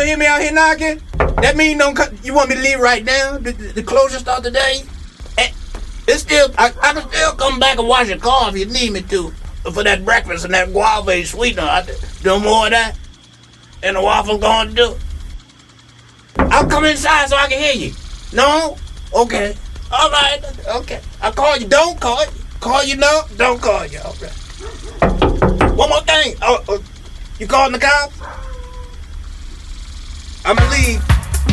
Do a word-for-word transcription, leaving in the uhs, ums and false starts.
hear me out here knocking? That mean don't cut. You want me to leave right now? The, the, the closure start today? Eh, It's still, I, I can still come back and wash your car if you need me to. For that breakfast and that guava sweetener. I do more of that. And the waffle going to do. I'll come inside so I can hear you. No? Okay. All right. Okay. I'll call you. Don't call you. Call you no? Don't call you. All right. One more thing. Oh, oh, you calling the cops? I'm gonna leave.